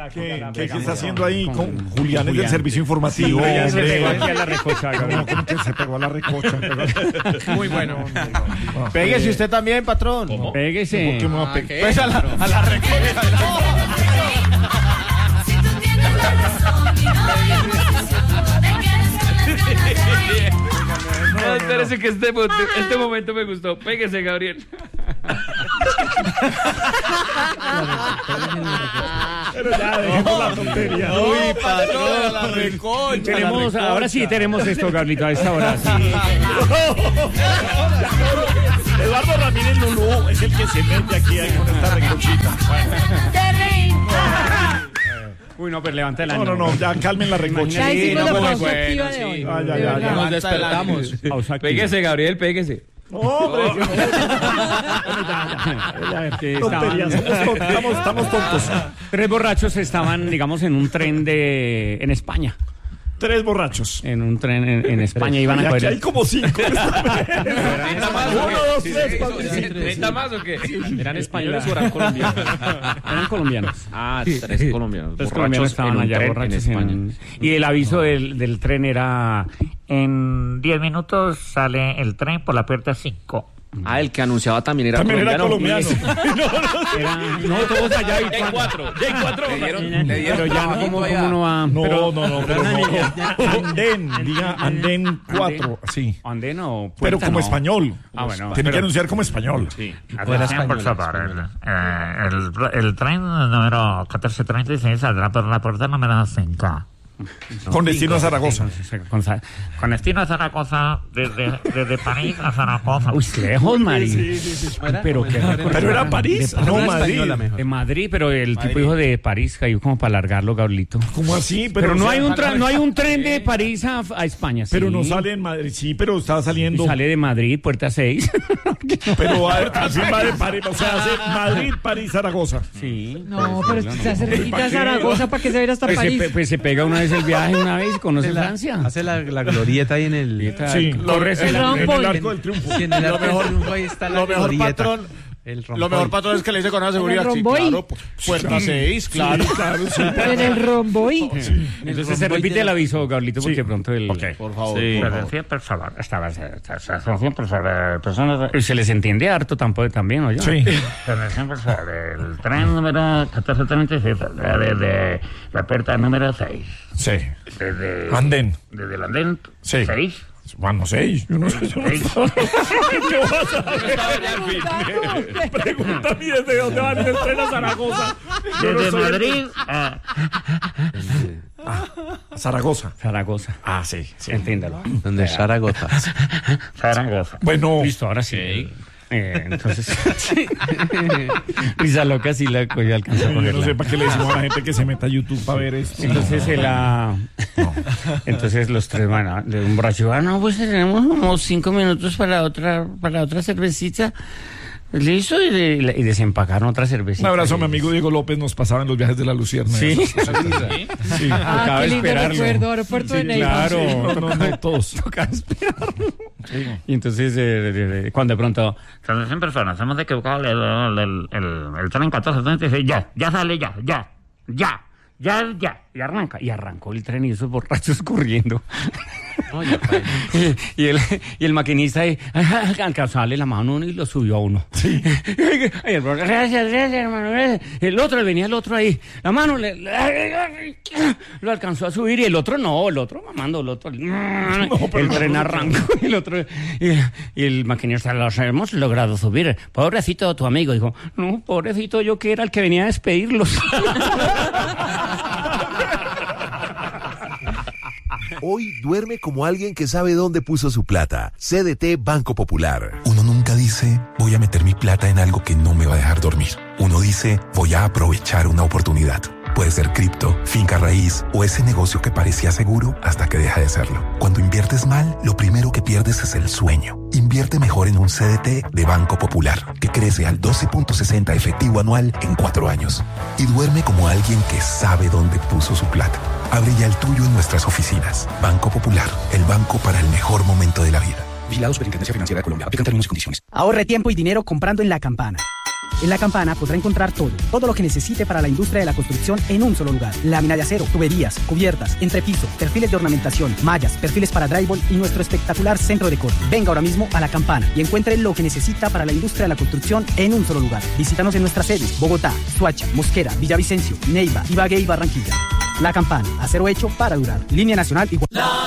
¿Qué está haciendo ahí con Julián del servicio informativo? Ya se pegó aquí a la recocha. ¿Cómo que se pegó a la recocha? Muy bueno. Péguese usted también, patrón. ¿Cómo? Péguese. ¿Por qué me va a pegar? Pues a la recocha. Si tú tienes la razón y no No, espérese que este momento me gustó. Péguese, Gabriel. Pero ya, dejemos la tontería. Uy, patrón, la recocha. Ahora sí tenemos esto, Carlito, a esta hora. Sí. Eduardo Ramírez Lulú es el que se mete aquí con esta recochita. Uy, no, pero levanta la No, ya calmen la recocha. Ya hicimos la muy pausa bueno, activa de sí. hoy. Ya. Nos despertamos. Péguese, Gabriel, péguese. ¡Hombre! Tonterías, estamos tontos. 3 borrachos estaban, digamos, en un tren en España. 3 borrachos. En un tren en España iban a Y aquí coger. hay como 5. ¿30 más o 1, 2, qué? 3, 4, 5. ¿30 más o qué? ¿Eran españoles o eran colombianos? Eran colombianos. Ah, 3 colombianos. Los colombianos estaban allá borrachos en España. Y el aviso del tren era: en 10 minutos sale el tren por la puerta 5. Ah, el que anunciaba también era colombiano. No, todos allá. J4. Pero ya no, ¿cómo no va? Andén, diga Andén 4, sí. ¿Andén o Pero puerta? como No. español. Ah, bueno. Tiene que anunciar como español. Sí. Atención, por favor. El tren número 1436 saldrá por la puerta número 5. Con destino a Zaragoza. Con destino a Zaragoza, desde París a Zaragoza. Uy, lejos, Mari. Pero era París, no Madrid. En Madrid, pero el tipo dijo de París, cayó como para alargarlo, Gablito. ¿Cómo así? Pero no hay un tren de París a España. Pero sí. no sale en Madrid. Sí, pero está saliendo. Sale de Madrid, puerta 6. Pero así va de París. O sea, hace Madrid, París, Zaragoza. Sí. No, pero es que se hace cerquita a Zaragoza para que se vaya hasta París. Pues se pega una vez el viaje, una vez y conoce Francia. Hace la glorieta ahí en el... Sí, el en el Arco del Triunfo. Sí, en el Arco del Triunfo ahí está la Lo mejor, glorieta. patrón. El Lo rompoy. mejor, patrón, es que le dice con una seguridad. Sí, romboy? claro. Puerta 6, claro. En el romboy. Entonces se repite el aviso, Gablito, porque pronto el... Por favor. Sí. Atención, por favor. Atención, por favor. Personas. Y se les entiende harto también, ¿oye? Sí. Atención, por favor. El tren número 1436 saldrá desde la puerta número 6. Sí. Desde Andén. Desde el andén Sí. 6. Bueno, 6. Yo no sé. ¿Qué vas a ver? Pregúntame desde dónde van el tren a Zaragoza. Yo no Desde soy el- Madrid a... Zaragoza. Zaragoza. Ah, sí. Entiéndalo. Donde es Zaragoza. Zaragoza. Bueno. Listo, ahora sí. Entonces, Risa Loca sí la cogió, alcanzó a Yo no cogerla. sé para qué le decimos a la gente que se meta a YouTube para ver esto. Entonces entonces los tres van a de un borracho, no, pues tenemos como 5 minutos para otra cervecita. Listo, y desempacaron otra cervecita. Un abrazo a mi amigo Diego López, nos pasaba en los viajes de la Luciérnaga. Sí. Sí. Acaba de qué lindo esperarlo. recuerdo, aeropuerto de Neiva. Claro. No, todos. Tocaba esperarlo. Y entonces, cuando de pronto, Atención, personas. Hemos equivocado el tren 1436. Ya sale, ya. y arrancó el tren y esos borrachos corriendo. No, ya, y el maquinista ahí, alcanzó a darle la mano a uno y lo subió a uno. Sí. Y el borracho, gracias, hermano, gracias. El otro ahí, la mano lo alcanzó a subir y el otro mamando, el tren arrancó y el otro, y el maquinista, los hemos logrado subir. Pobrecito tu amigo, dijo, no, pobrecito yo que era el que venía a despedirlos. Hoy duerme como alguien que sabe dónde puso su plata. CDT Banco Popular. Uno nunca dice, voy a meter mi plata en algo que no me va a dejar dormir. Uno dice, voy a aprovechar una oportunidad. Puede ser cripto, finca raíz o ese negocio que parecía seguro hasta que deja de serlo. Cuando inviertes mal, lo primero que pierdes es el sueño. Invierte mejor en un CDT de Banco Popular, que crece al 12.60 efectivo anual en 4 años. Y duerme como alguien que sabe dónde puso su plata. Abre ya el tuyo en nuestras oficinas. Banco Popular, el banco para el mejor momento de la vida. Vigilado Superintendencia Financiera de Colombia. Aplican términos y condiciones. Ahorre tiempo y dinero comprando en La Campana. En La Campana podrá encontrar todo lo que necesite para la industria de la construcción en un solo lugar. Lámina de acero, tuberías, cubiertas, entrepiso, perfiles de ornamentación, mallas, perfiles para drywall y nuestro espectacular centro de corte. Venga ahora mismo a La Campana y encuentre lo que necesita para la industria de la construcción en un solo lugar. Visítanos en nuestras sedes: Bogotá, Soacha, Mosquera, Villavicencio, Neiva, Ibagué y Barranquilla. La Campana, acero hecho para durar. Línea nacional igual.